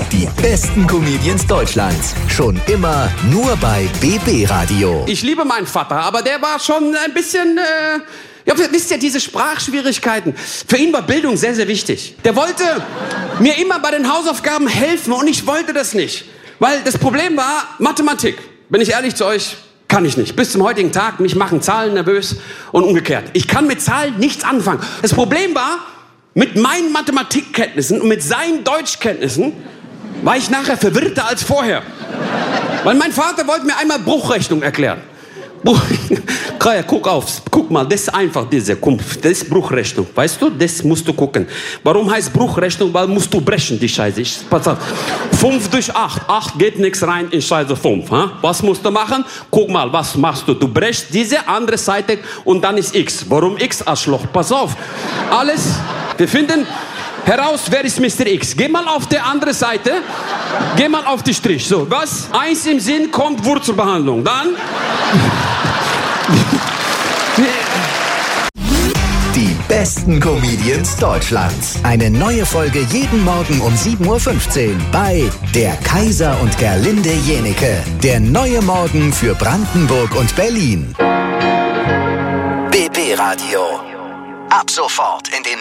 Die besten Comedians Deutschlands. Schon immer nur bei BB Radio. Ich liebe meinen Vater, aber der war schon ein bisschen... Ja, wisst ihr, diese Sprachschwierigkeiten. Für ihn war Bildung sehr, sehr wichtig. Der wollte mir immer bei den Hausaufgaben helfen und ich wollte das nicht. Weil das Problem war Mathematik. Bin ich ehrlich zu euch, kann ich nicht. Bis zum heutigen Tag, mich machen Zahlen nervös und umgekehrt. Ich kann mit Zahlen nichts anfangen. Das Problem war, mit meinen Mathematikkenntnissen und mit seinen Deutschkenntnissen war ich nachher verwirrter als vorher. Weil mein Vater wollte mir einmal Bruchrechnung erklären. Kaya, guck mal, das ist einfach das ist Bruchrechnung, weißt du, das musst du gucken. Warum heißt Bruchrechnung? Weil musst du brechen, die Scheiße. Pass auf, 5 durch 8, 8 geht nichts rein in Scheiße 5. Ha? Was musst du machen? Guck mal, was machst du? Du brechst diese andere Seite und dann ist X. Warum X, Arschloch? Pass auf, alles, wir finden heraus, wer ist Mr. X. Geh mal auf die andere Seite, geh mal auf die Strich. So, was? Eins im Sinn kommt Wurzelbehandlung. Dann... Die besten Comedians Deutschlands. Eine neue Folge jeden Morgen um 7.15 Uhr bei Der Kaiser und Gerlinde Jenike. Der neue Morgen für Brandenburg und Berlin. BB Radio. Ab sofort in den